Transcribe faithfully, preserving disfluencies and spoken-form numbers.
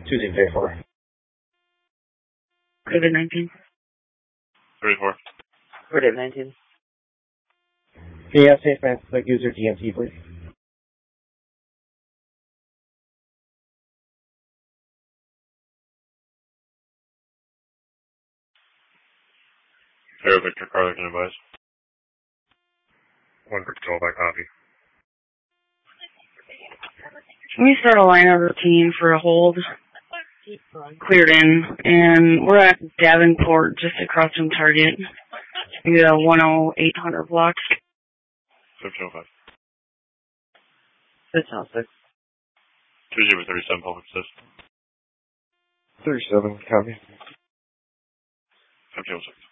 Tuesday, thirty-four. COVID nineteen. thirty-four. COVID nineteen. Can you have Saint Francis like user D M T, please? Air Victor Carter can advise. One patrol by copy. Can we start a line of routine for a hold? Cleared in, and we're at Davenport, just across from Target. We got a one oh eight hundred block. fifteen oh five. That sounds good. Tuesday with thirty-seven public assist. thirty-seven, copy. fifteen oh six.